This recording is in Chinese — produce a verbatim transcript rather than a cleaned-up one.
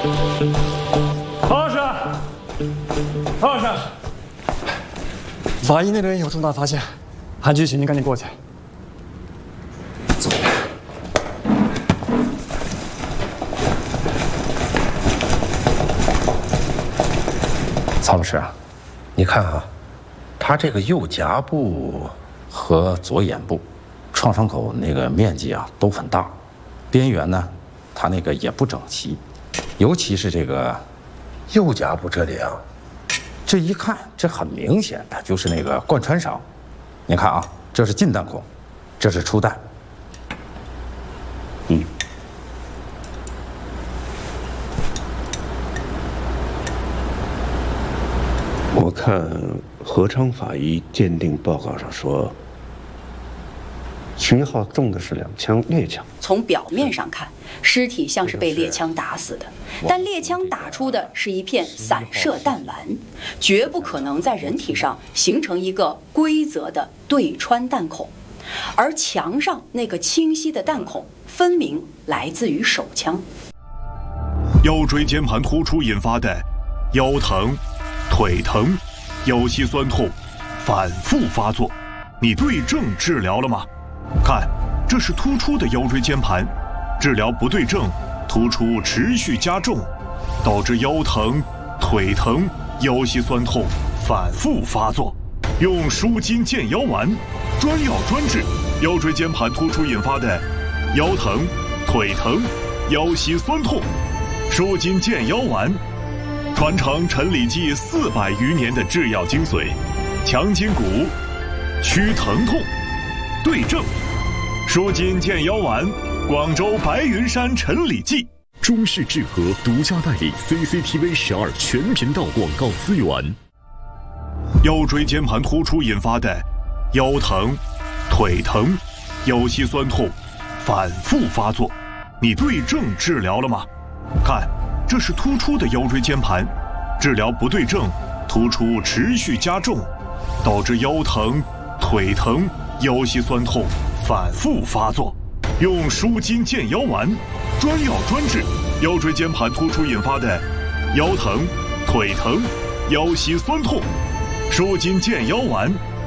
曹老师，曹老师， 法医那边有重大发现，韩局，请您赶紧过去。走。 曹老师啊，你看啊，他这个右颊部和左眼部创伤口那个面积啊都很大，边缘呢，它那个也不整齐，尤其是这个右颊部这里啊，这一看这很明显的就是那个贯穿伤。你看啊，这是进弹孔，这是出弹。嗯。 我看何昌法医鉴定报告上说，秦昊中的是两枪猎枪。 从表面上看，尸体像是被猎枪打死的，但猎枪打出的是一片散射弹丸，绝不可能在人体上形成一个规则的对穿弹孔。而墙上那个清晰的弹孔，分明来自于手枪。 腰椎间盘突出引发的腰疼、腿疼、腰膝酸痛反复发作，你对症治疗了吗？看，这是突出的腰椎间盘，治疗不对症，突出持续加重，导致腰疼、腿疼、腰膝酸痛反复发作。用舒筋健腰丸，专药专治腰椎间盘突出引发的腰疼、腿疼、腰膝酸痛。舒筋健腰丸，传承陈李济四百余年的制药精髓，强筋骨，祛疼痛，对症。舒筋健腰丸，广州白云山陈李济。 中式制和独家代理 C C T V 十二全频道广告资源。 腰椎间盘突出引发的腰疼、腿疼、腰膝酸痛反复发作，你对症治疗了吗？看，这是突出的腰椎间盘，治疗不对症，突出持续加重，导致腰疼、腿疼、腰膝酸痛反复发作。用舒筋健腰丸，专药专治腰椎间盘突出引发的腰疼、腿疼、腰膝酸痛。舒筋健腰丸，